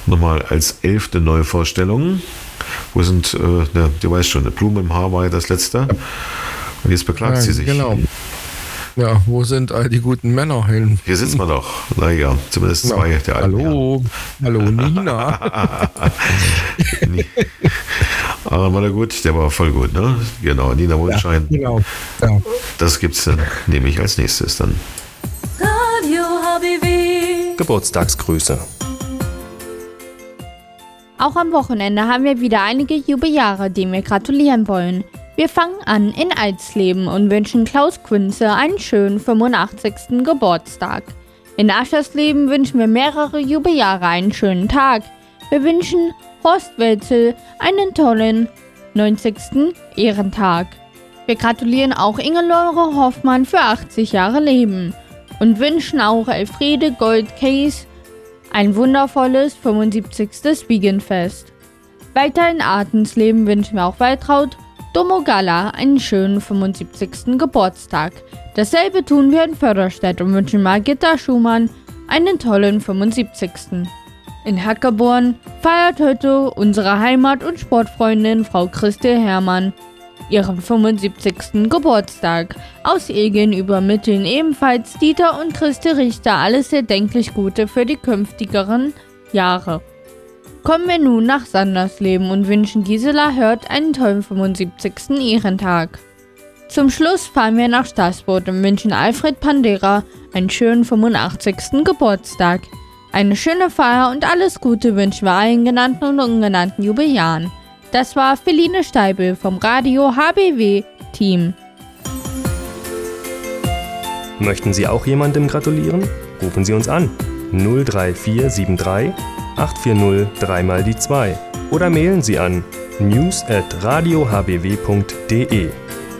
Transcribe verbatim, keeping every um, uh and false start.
nochmal als elfte Neuvorstellung. Wo sind, äh, ne, du weißt schon, eine Blume im Haar war ja das letzte. Und jetzt beklagt Ja, sie sich. Genau. Ja, wo sind all die guten Männer hin? Hier sitzen wir doch. Naja, zumindest Ja. zwei der alten Hallo, hallo Nina. Herren. Aaron war der gut, der war voll gut, ne? Genau, Nina Mondschein. Ja, genau. Ja. Das gibt's dann, nehme ich als nächstes dann. Radio H B W. Geburtstagsgrüße. Auch am Wochenende haben wir wieder einige Jubeljahre, denen wir gratulieren wollen. Wir fangen an in Alsleben und wünschen Klaus Kunze einen schönen fünfundachtzigsten Geburtstag. In Aschersleben wünschen wir mehrere Jubeljahre einen schönen Tag. Wir wünschen Horst Welzel einen tollen neunzigsten Ehrentag. Wir gratulieren auch Ingelore Hoffmann für achtzig Jahre Leben und wünschen auch Elfriede Goldcase ein wundervolles fünfundsiebzigstes Wiegenfest. Weiter in Artensleben wünschen wir auch Waltraud Domogalla einen schönen fünfundsiebzigsten Geburtstag. Dasselbe tun wir in Förderstedt und wünschen Margitta Schumann einen tollen fünfundsiebzigsten In Hackeborn feiert heute unsere Heimat- und Sportfreundin Frau Christel Herrmann ihren fünfundsiebzigsten Geburtstag. Aus Egen übermitteln ebenfalls Dieter und Christel Richter alles erdenklich Gute für die künftigeren Jahre. Kommen wir nun nach Sandersleben und wünschen Gisela Hört einen tollen fünfundsiebzigsten Ehrentag. Zum Schluss fahren wir nach Stassburg und wünschen Alfred Pandera einen schönen fünfundachtzigsten Geburtstag. Eine schöne Feier und alles Gute wünschen wir allen genannten und ungenannten Jubeljahren. Das war Feline Steibel vom Radio H B W-Team. Möchten Sie auch jemandem gratulieren? Rufen Sie uns an. null drei vier sieben drei acht vier null drei mal die zwei oder mailen Sie an news at radio h b w punkt d e.